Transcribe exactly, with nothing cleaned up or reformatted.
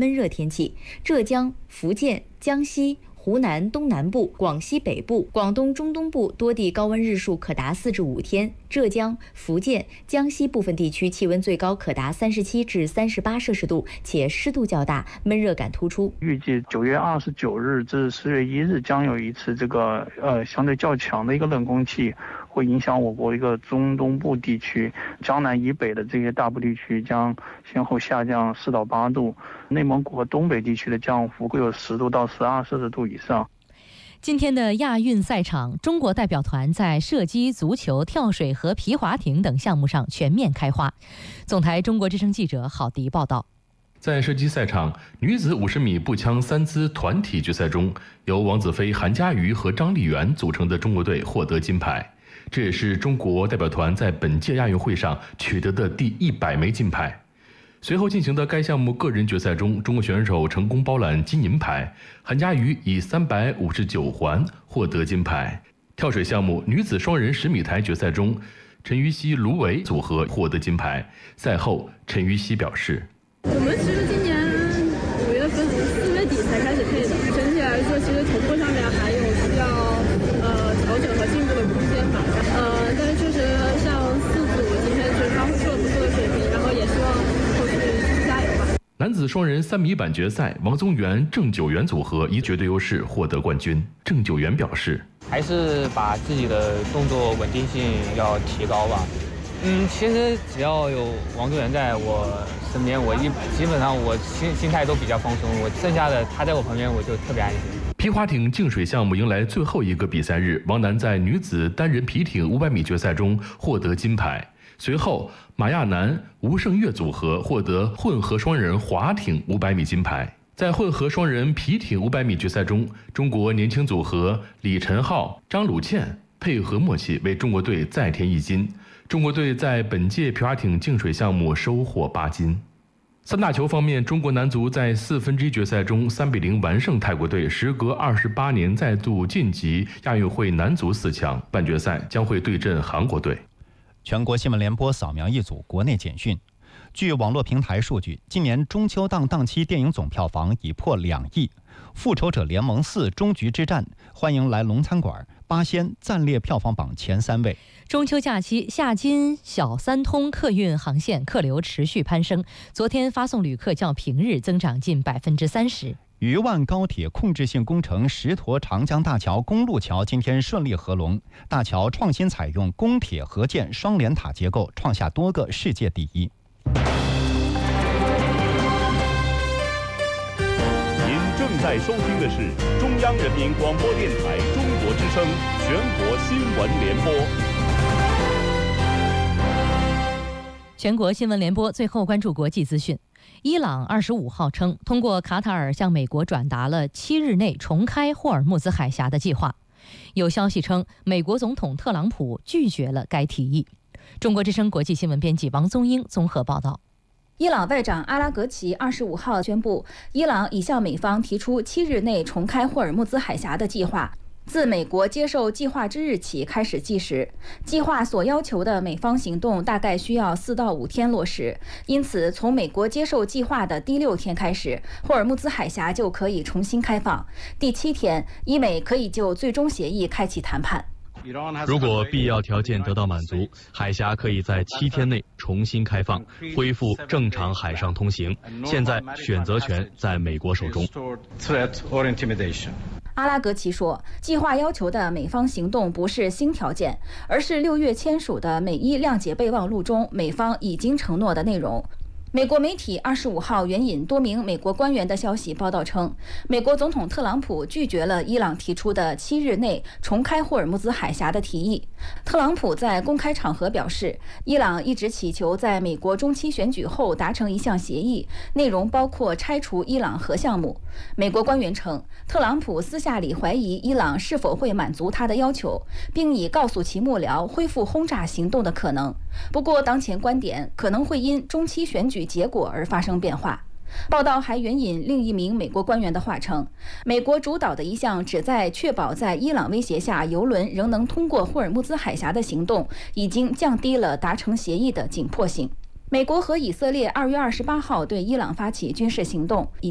闷热天气，浙江、福建、江西、湖南东南部、广西北部、广东中东部多地高温日数可达四至五天，浙江、福建、江西部分地区气温最高可达三十七至三十八摄氏度，且湿度较大，闷热感突出。 预计九月二十九日至十月一日将有一次这个呃相对较强的一个冷空气，会影响我国一个中东部地区，江南以北的这些大部地区将先后下降四到八度，内蒙古和东北地区的降幅会有十度到十二摄氏度以上。 今天的亚运赛场，中国代表团在射击、足球、跳水和皮划艇等项目上全面开花。总台中国之声记者郝迪报道。 在射击赛场，女子五十米步枪三姿团体决赛中，由王子飞、韩佳瑜和张丽媛组成的中国队获得金牌，这也是中国代表团在本届亚运会上取得的第一百枚金牌。随后进行的该项目个人决赛中，中国选手成功包揽金银牌，韩佳瑜以三百五十九环获得金牌。跳水项目女子双人十米台决赛中，陈芋汐、卢维组合获得金牌。赛后，陈芋汐表示：“ 我们其实今年五月份、四月底才开始配的，整体来说，其实同步上面还有需要呃调整和进步的空间吧。呃，但是确实像四组今天确实发挥出了不错的水平，然后也希望。” 男子双人三米板决赛，王宗源、郑九元组合以绝对优势获得冠军。郑九元表示， 还是把自己的动作稳定性要提高吧。嗯，其实只要有王宗源在我身边，我一基本上我心心态都比较放松，我剩下的他在我旁边我就特别安心。 皮划艇净水项目迎来最后一个比赛日，王楠在女子单人皮艇五百米决赛中获得金牌。随后，马亚楠、吴胜月组合获得混合双人划艇五百米金牌。在混合双人皮艇五百米决赛中，中国年轻组合李晨浩、张鲁倩配合默契，为中国队再添一金。中国队在本届皮划艇净水项目收获八金。三大球方面，中国男足在四分之一决赛中三比零完胜泰国队，时隔二十八年再度晋级亚运会男足四强。半决赛将会对阵韩国队。 全国新闻联播扫描一组国内简讯。据网络平台数据，今年中秋档档期电影总票房已破两亿，《复仇者联盟四：终局之战》、欢迎来龙餐馆、八仙暂列票房榜前三位。 中秋假期，夏津小三通客运航线客流持续攀升，昨天发送旅客较平日增长近百分之三十。 渝万高铁控制性工程石沱长江大桥公路桥今天顺利合龙，大桥创新采用公铁合建双联塔结构，创下多个世界第一。 您正在收听的是中央人民广播电台中国之声全国新闻联播。 全国新闻联播最后关注国际资讯。伊朗二十五号称，通过卡塔尔向美国转达了七日内重开霍尔木兹海峡的计划。有消息称，美国总统特朗普拒绝了该提议。中国之声国际新闻编辑王宗英综合报道。 伊朗外长阿拉格齐二十五号宣布，伊朗已向美方提出七日内重开霍尔木兹海峡的计划。自美国接受计划之日起开始计时，计划所要求的美方行动大概需要四到五天落实，因此从美国接受计划的第六天开始，霍尔木兹海峡就可以重新开放。第七天，伊美可以就最终协议开启谈判。 如果必要条件得到满足，海峡可以在七天内重新开放，恢复正常海上通行。现在选择权在美国手中。 阿拉格齐说，计划要求的美方行动不是新条件，而是六月签署的美伊谅解备忘录中美方已经承诺的内容。美国媒体二十五号援引多名美国官员的消息报道称，美国总统特朗普拒绝了伊朗提出的七日内重开霍尔木兹海峡的提议。特朗普在公开场合表示，伊朗一直祈求在美国中期选举后达成一项协议，内容包括拆除伊朗核项目。美国官员称，特朗普私下里怀疑伊朗是否会满足他的要求，并已告诉其幕僚恢复轰炸行动的可能。不过，当前观点可能会因中期选举结果而发生变化。报道还援引另一名美国官员的话称，美国主导的一项旨在确保在伊朗威胁下油轮仍能通过霍尔木兹海峡的行动，已经降低了达成协议的紧迫性。美国和以色列二月二十八号对伊朗发起军事行动，以